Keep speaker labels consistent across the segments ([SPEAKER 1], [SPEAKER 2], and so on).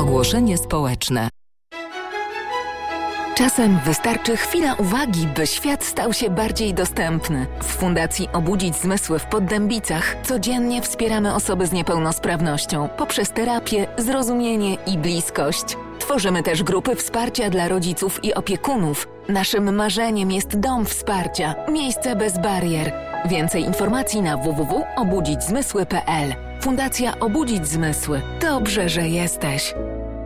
[SPEAKER 1] Ogłoszenie społeczne. Czasem wystarczy chwila uwagi, by świat stał się bardziej dostępny. W Fundacji Obudzić Zmysły w Poddębicach codziennie wspieramy osoby z niepełnosprawnością poprzez terapię, zrozumienie i bliskość. Tworzymy też grupy wsparcia dla rodziców i opiekunów. Naszym marzeniem jest dom wsparcia, miejsce bez barier. Więcej informacji na www.obudzićzmysły.pl. Fundacja Obudzić Zmysły. Dobrze, że jesteś.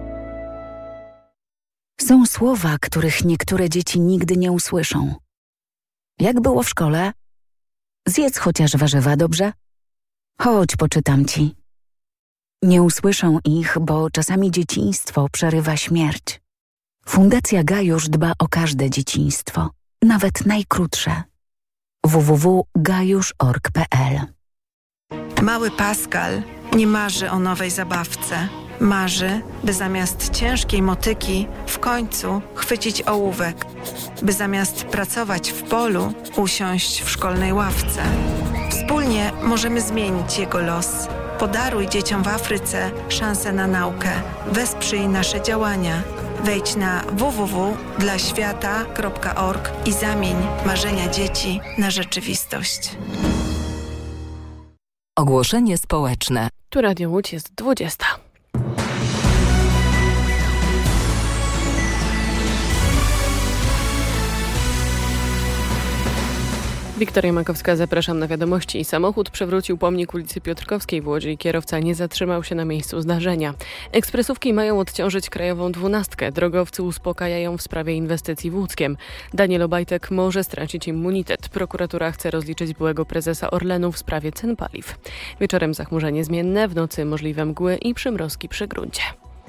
[SPEAKER 2] Są słowa, których niektóre dzieci nigdy nie usłyszą. Jak było w szkole? Zjedz chociaż warzywa, dobrze? Chodź, poczytam ci. Nie usłyszą ich, bo czasami dzieciństwo przerywa śmierć. Fundacja Gajusz dba o każde dzieciństwo, nawet najkrótsze. www.gajusz.org.pl.
[SPEAKER 3] Mały Pascal nie marzy o nowej zabawce. Marzy, by zamiast ciężkiej motyki w końcu chwycić ołówek, by zamiast pracować w polu usiąść w szkolnej ławce. Wspólnie możemy zmienić jego los. Podaruj dzieciom w Afryce szansę na naukę. Wesprzyj nasze działania. Wejdź na www.dlaświata.org i zamień marzenia dzieci na rzeczywistość.
[SPEAKER 1] Ogłoszenie społeczne.
[SPEAKER 4] Tu Radio Łódź, jest 20. Wiktoria Makowska, zapraszam na wiadomości. Samochód przewrócił pomnik ulicy Piotrkowskiej w Łodzi. Kierowca nie zatrzymał się na miejscu zdarzenia. Ekspresówki mają odciążyć krajową 12. Drogowcy uspokajają w sprawie inwestycji w Łódzkiem. Daniel Obajtek może stracić immunitet. Prokuratura chce rozliczyć byłego prezesa Orlenu w sprawie cen paliw. Wieczorem zachmurzenie zmienne, w nocy możliwe mgły i przymrozki przy gruncie.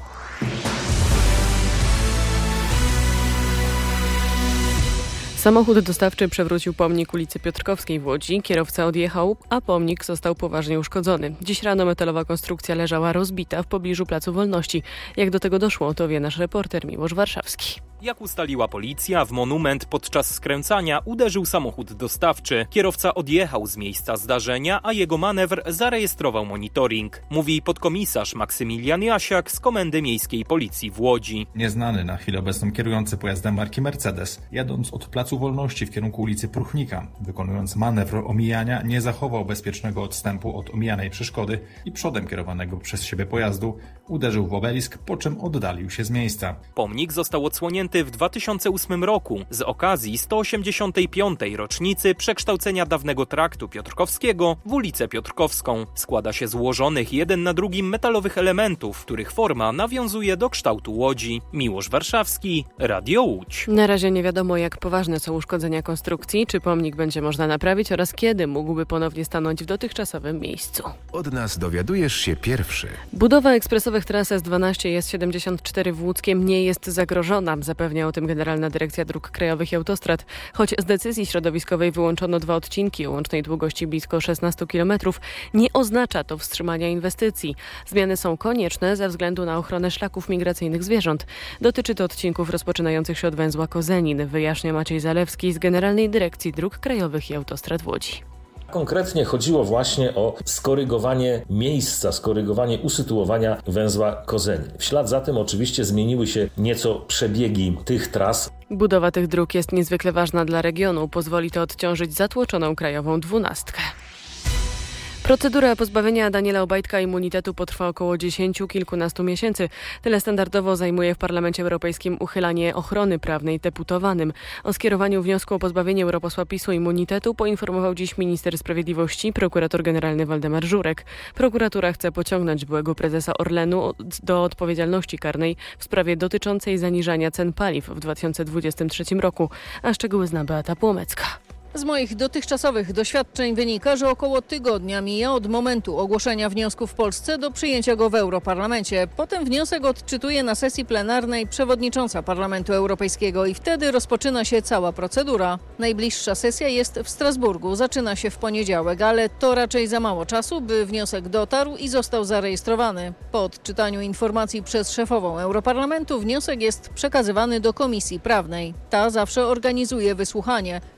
[SPEAKER 4] Samochód dostawczy przewrócił pomnik ulicy Piotrkowskiej w Łodzi. Kierowca odjechał, a pomnik został poważnie uszkodzony. Dziś rano metalowa konstrukcja leżała rozbita w pobliżu Placu Wolności. Jak do tego doszło, to wie nasz reporter Miłosz Warszawski.
[SPEAKER 5] Jak ustaliła policja, w monument podczas skręcania uderzył samochód dostawczy. Kierowca odjechał z miejsca zdarzenia, a jego manewr zarejestrował monitoring. Mówi podkomisarz Maksymilian Jasiak z Komendy Miejskiej Policji w Łodzi.
[SPEAKER 6] Nieznany na chwilę obecną kierujący pojazdem marki Mercedes, jadąc od Placu Wolności w kierunku ulicy Pruchnika, wykonując manewr omijania, nie zachował bezpiecznego odstępu od omijanej przeszkody i przodem kierowanego przez siebie pojazdu uderzył w obelisk, po czym oddalił się z miejsca.
[SPEAKER 5] Pomnik został odsłonięty w 2008 roku z okazji 185. rocznicy przekształcenia dawnego traktu Piotrkowskiego w ulicę Piotrkowską. Składa się z złożonych jeden na drugim metalowych elementów, których forma nawiązuje do kształtu łodzi. Miłosz Warszawski, Radio Łódź.
[SPEAKER 4] Na razie nie wiadomo, jak poważne są uszkodzenia konstrukcji, czy pomnik będzie można naprawić oraz kiedy mógłby ponownie stanąć w dotychczasowym miejscu.
[SPEAKER 7] Od nas dowiadujesz się pierwszy.
[SPEAKER 4] Budowa ekspresowych tras S12 i S74 w Łódzkiem nie jest zagrożona, zapewnia o tym Generalna Dyrekcja Dróg Krajowych i Autostrad. Choć z decyzji środowiskowej wyłączono 2 odcinki o łącznej długości blisko 16 km, nie oznacza to wstrzymania inwestycji. Zmiany są konieczne ze względu na ochronę szlaków migracyjnych zwierząt. Dotyczy to odcinków rozpoczynających się od węzła Kozenin, wyjaśnia Maciej Zalewski z Generalnej Dyrekcji Dróg Krajowych i Autostrad w Łodzi.
[SPEAKER 8] Konkretnie chodziło właśnie o skorygowanie miejsca, skorygowanie usytuowania węzła Kozenin. W ślad za tym oczywiście zmieniły się nieco przebiegi tych tras.
[SPEAKER 4] Budowa tych dróg jest niezwykle ważna dla regionu. Pozwoli to odciążyć zatłoczoną krajową 12. Procedura pozbawienia Daniela Obajtka immunitetu potrwa około 10 kilkunastu miesięcy. Tyle standardowo zajmuje w Parlamencie Europejskim uchylanie ochrony prawnej deputowanym. O skierowaniu wniosku o pozbawienie europosła PiS-u immunitetu poinformował dziś minister sprawiedliwości, prokurator generalny Waldemar Żurek. Prokuratura chce pociągnąć byłego prezesa Orlenu do odpowiedzialności karnej w sprawie dotyczącej zaniżania cen paliw w 2023 roku. A szczegóły zna Beata Płomecka.
[SPEAKER 9] Z moich dotychczasowych doświadczeń wynika, że około tygodnia mija od momentu ogłoszenia wniosku w Polsce do przyjęcia go w Europarlamencie. Potem wniosek odczytuje na sesji plenarnej przewodnicząca Parlamentu Europejskiego i wtedy rozpoczyna się cała procedura. Najbliższa sesja jest w Strasburgu, zaczyna się w poniedziałek, ale to raczej za mało czasu, by wniosek dotarł i został zarejestrowany. Po odczytaniu informacji przez szefową Europarlamentu wniosek jest przekazywany do Komisji Prawnej. Ta zawsze organizuje wysłuchanie.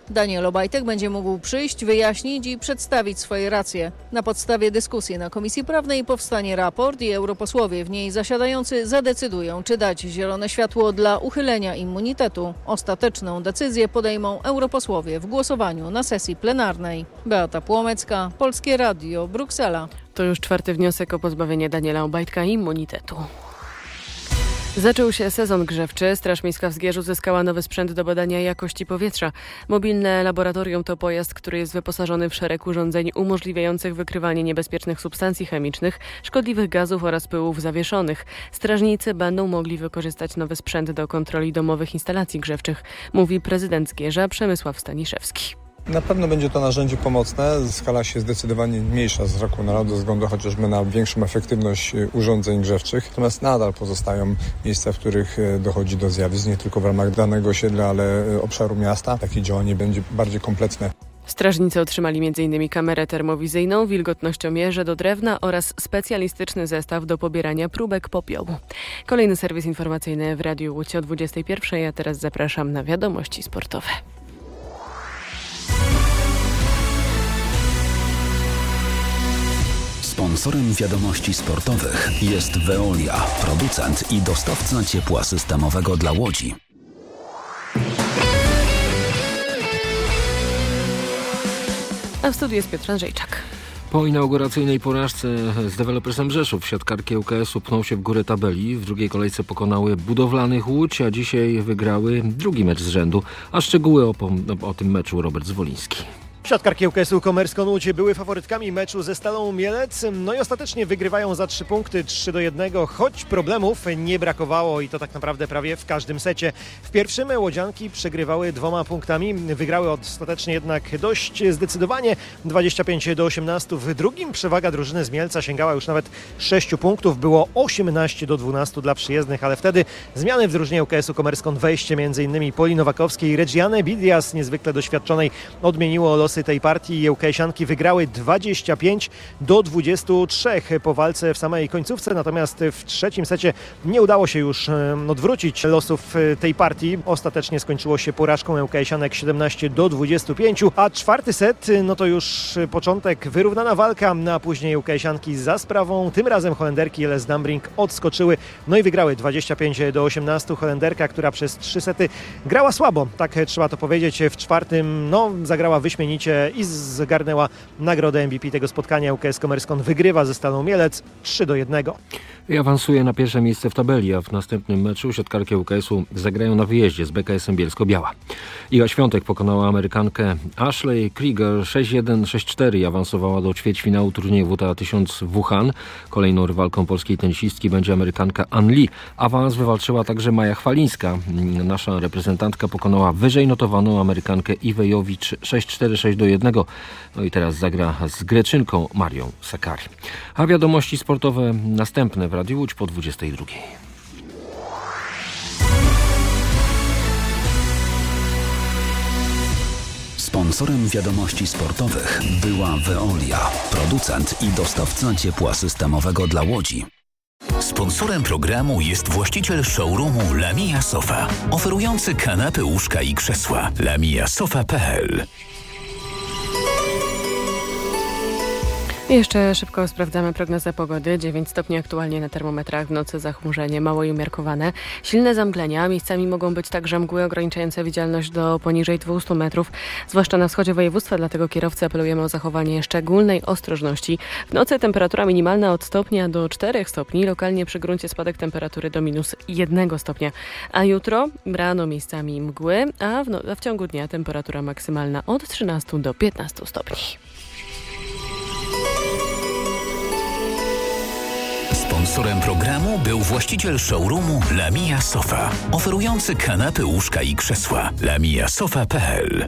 [SPEAKER 9] Daniel Obajtek będzie mógł przyjść, wyjaśnić i przedstawić swoje racje. Na podstawie dyskusji na Komisji Prawnej powstanie raport i europosłowie w niej zasiadający zadecydują, czy dać zielone światło dla uchylenia immunitetu. Ostateczną decyzję podejmą europosłowie w głosowaniu na sesji plenarnej. Beata Płomecka, Polskie Radio, Bruksela.
[SPEAKER 4] To już 4. wniosek o pozbawienie Daniela Obajtka immunitetu. Zaczął się sezon grzewczy. Straż Miejska w Zgierzu zyskała nowy sprzęt do badania jakości powietrza. Mobilne laboratorium to pojazd, który jest wyposażony w szereg urządzeń umożliwiających wykrywanie niebezpiecznych substancji chemicznych, szkodliwych gazów oraz pyłów zawieszonych. Strażnicy będą mogli wykorzystać nowy sprzęt do kontroli domowych instalacji grzewczych, mówi prezydent Zgierza Przemysław Staniszewski.
[SPEAKER 10] Na pewno będzie to narzędzie pomocne. Skala się zdecydowanie mniejsza z roku na rok, ze względu chociażby na większą efektywność urządzeń grzewczych. Natomiast nadal pozostają miejsca, w których dochodzi do zjawisk, nie tylko w ramach danego osiedla, ale obszaru miasta. Takie działanie będzie bardziej kompletne.
[SPEAKER 4] Strażnicy otrzymali m.in. kamerę termowizyjną, wilgotnościomierze do drewna oraz specjalistyczny zestaw do pobierania próbek popiołu. Kolejny serwis informacyjny w Radiu Łódź o 21:00. Ja teraz zapraszam na wiadomości sportowe.
[SPEAKER 11] Sponsorem wiadomości sportowych jest Veolia, producent i dostawca ciepła systemowego dla Łodzi.
[SPEAKER 4] A w studiu jest Piotr Andrzejczak.
[SPEAKER 12] Po inauguracyjnej porażce z Dewelopersem Rzeszów siatkarki ŁKS-u pną się w górę tabeli. W drugiej kolejce pokonały budowlanych Łódź, a dzisiaj wygrały drugi mecz z rzędu. A szczegóły o tym meczu Robert Zwoliński.
[SPEAKER 13] Siatkarki ŁKS-u Komerską Łódź były faworytkami meczu ze Stalą Mielec, no i ostatecznie wygrywają za 3 punkty, 3-1, choć problemów nie brakowało i to tak naprawdę prawie w każdym secie. W pierwszym łodzianki przegrywały 2 punktami, wygrały ostatecznie jednak dość zdecydowanie, 25-18. W drugim przewaga drużyny z Mielca sięgała już nawet 6 punktów, było 18-12 dla przyjezdnych, ale wtedy zmiany w drużynie ŁKS-u Komerską, wejście m.in. Poli Nowakowskiej i Regiany Bidias, niezwykle doświadczonej, odmieniło losy tej partii. ŁKS-ianki wygrały 25-23 po walce w samej końcówce, natomiast w trzecim secie nie udało się już odwrócić losów tej partii. Ostatecznie skończyło się porażką ŁKS-ianek 17-25, a czwarty set, no to już początek, wyrównana walka, a później ŁKS-ianki za sprawą tym razem Holenderki LS Dambrink odskoczyły, no i wygrały 25-18. Holenderka, która przez 3 sety grała słabo, tak trzeba to powiedzieć, w czwartym zagrała wyśmienicie i zgarnęła nagrodę MVP tego spotkania. ŁKS Komerskon wygrywa ze Stalą Mielec 3-1.
[SPEAKER 12] I awansuje na pierwsze miejsce w tabeli, a w następnym meczu siatkarki ŁKS-u zagrają na wyjeździe z BKS-em Bielsko-Biała. Iga Świątek pokonała Amerykankę Ashley Krieger 6-1, 6-4 i awansowała do ćwierćfinału turnieju WTA 1000 w Wuhan. Kolejną rywalką polskiej tenisistki będzie Amerykanka An Lee. Awans wywalczyła także Maja Chwalińska. Nasza reprezentantka pokonała wyżej notowaną Amerykankę Iwę Jowicz 6-4, 6-1. No i teraz zagra z Greczynką Marią Sakkari. A wiadomości sportowe następne w Radiu Łódź po 22:00.
[SPEAKER 11] Sponsorem wiadomości sportowych była Veolia, producent i dostawca ciepła systemowego dla Łodzi.
[SPEAKER 14] Sponsorem programu jest właściciel showroomu Lamia Sofa, oferujący kanapy, łóżka i krzesła. lamiasofa.pl.
[SPEAKER 4] Jeszcze szybko sprawdzamy prognozę pogody. 9 stopni aktualnie na termometrach, w nocy zachmurzenie małe i umiarkowane. Silne zamglenia, miejscami mogą być także mgły ograniczające widzialność do poniżej 200 metrów, zwłaszcza na wschodzie województwa, dlatego kierowcy apelujemy o zachowanie szczególnej ostrożności. W nocy temperatura minimalna od stopnia do 4 stopni, lokalnie przy gruncie spadek temperatury do -1 stopnia. A jutro rano miejscami mgły, a w ciągu dnia temperatura maksymalna od 13 do 15 stopni.
[SPEAKER 14] Sponsorem programu był właściciel showroomu Lamia Sofa, oferujący kanapy, łóżka i krzesła. lamiasofa.pl.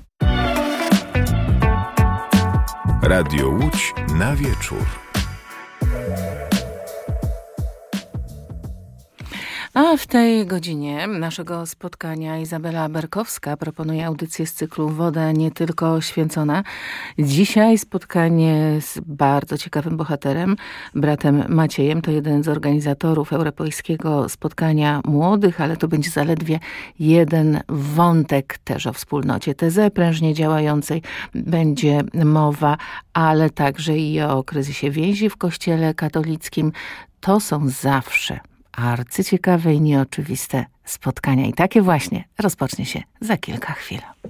[SPEAKER 7] Radio Łódź na wieczór.
[SPEAKER 15] A w tej godzinie naszego spotkania Izabela Berkowska proponuje audycję z cyklu Woda nie tylko święcona. Dzisiaj spotkanie z bardzo ciekawym bohaterem, bratem Maciejem. To jeden z organizatorów europejskiego spotkania młodych, ale to będzie zaledwie jeden wątek też o wspólnocie TZ prężnie działającej. Będzie mowa, ale także i o kryzysie więzi w Kościele katolickim. To są zawsze arcyciekawe i nieoczywiste spotkania. I takie właśnie rozpocznie się za kilka chwil.